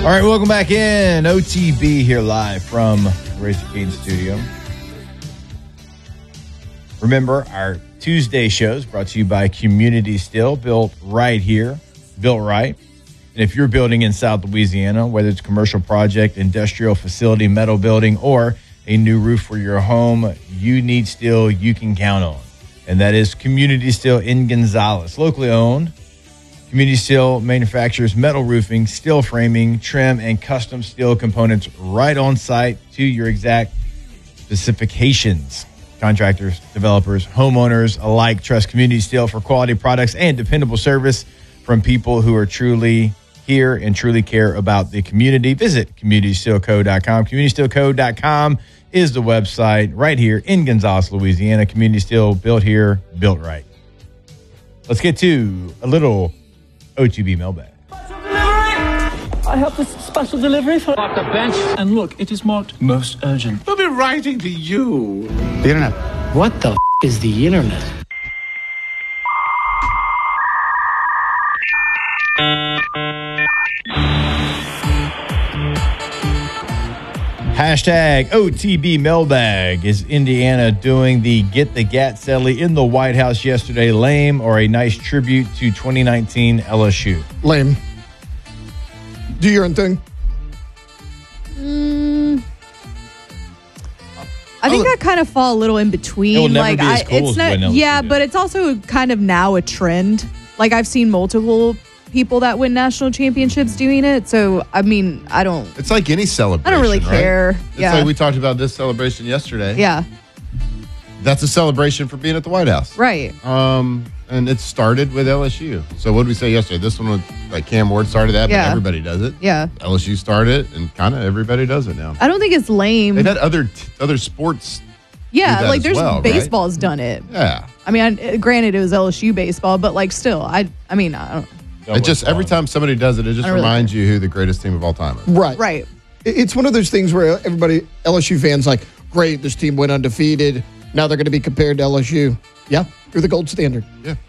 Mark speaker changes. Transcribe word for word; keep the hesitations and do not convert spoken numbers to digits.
Speaker 1: All right, welcome back in. O T B here live from Racer Cade Studio. Remember, our Tuesday shows brought to you by Community Steel, built right here, built right. And if you're building in South Louisiana, whether it's a commercial project, industrial facility, metal building, or a new roof for your home, you need steel you can count on. And that is Community Steel in Gonzales, locally owned. Community Steel manufactures metal roofing, steel framing, trim, and custom steel components right on site to your exact specifications. Contractors, developers, homeowners alike trust Community Steel for quality products and dependable service from people who are truly here and truly care about the community. Visit community steel co dot com. community steel co dot com is the website right here in Gonzales, Louisiana. Community Steel, built here, built right. Let's get to a little O T B mailbag.
Speaker 2: I have this special delivery for off the bench. And look, it is marked most urgent.
Speaker 3: We'll be writing to you.
Speaker 4: The internet.
Speaker 2: What the f*** is the internet?
Speaker 1: Hashtag O T B mailbag. Is Indiana doing the Get the Gat Sedley in the White House yesterday lame, or a nice tribute to twenty nineteen L S U?
Speaker 5: Lame. Do your own thing.
Speaker 6: Mm, I think
Speaker 5: Oh.
Speaker 6: I kind of fall a little in between.
Speaker 1: It will never
Speaker 6: like
Speaker 1: be as
Speaker 6: I,
Speaker 1: cool
Speaker 6: it's
Speaker 1: as
Speaker 6: not,
Speaker 1: when L S U
Speaker 6: yeah,
Speaker 1: did.
Speaker 6: but it's also kind of now a trend. Like I've seen multiple people that win national championships doing it. So I mean, I don't.
Speaker 7: It's like any celebration.
Speaker 6: I don't really
Speaker 7: right?
Speaker 6: care.
Speaker 7: It's
Speaker 6: Yeah.
Speaker 7: like we talked about this celebration yesterday.
Speaker 6: Yeah.
Speaker 7: That's a celebration for being at the White House.
Speaker 6: Right.
Speaker 7: Um, and it started with L S U. So what did we say yesterday? This one was like Cam Ward started that,
Speaker 6: Yeah.
Speaker 7: but everybody does it.
Speaker 6: Yeah.
Speaker 7: L S U started it, and kind of everybody does it now.
Speaker 6: I don't think it's lame.
Speaker 7: They've had other t- other sports.
Speaker 6: yeah,
Speaker 7: do that
Speaker 6: like
Speaker 7: as
Speaker 6: there's
Speaker 7: well, right?
Speaker 6: baseball's done it.
Speaker 7: Yeah.
Speaker 6: I mean, I, granted it was L S U baseball, but like still, I I mean, I don't.
Speaker 7: It just every time somebody does it, it just
Speaker 6: I don't really
Speaker 7: reminds you who the greatest team of all time is.
Speaker 5: Right.
Speaker 6: Right.
Speaker 5: It- It's one of those things where everybody, L S U fans, like, great, this team went undefeated. Now they're going to be compared to L S U. Yeah, you're the gold standard.
Speaker 7: Yeah.